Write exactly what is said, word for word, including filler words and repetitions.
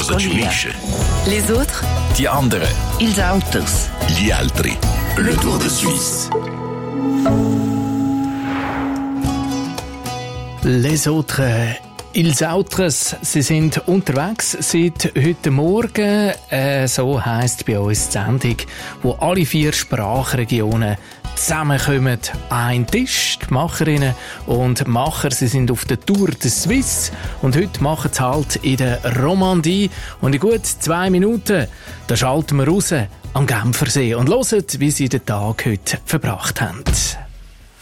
cosa ci unisce. Les autres, Die anderen. ils autres. Gli altri. Le Tour de Suisse. Les autres, ils autres, sie sind unterwegs seit heute Morgen. Äh, so heisst bei uns die Sendung, wo alle vier Sprachregionen zusammenkommen. Ein Tisch, die Macherinnen und Macher, sie sind auf der Tour de Suisse und heute machen sie halt in der Romandie. Und in gut zwei Minuten, da schalten wir raus am Genfersee und hören, wie sie den Tag heute verbracht haben.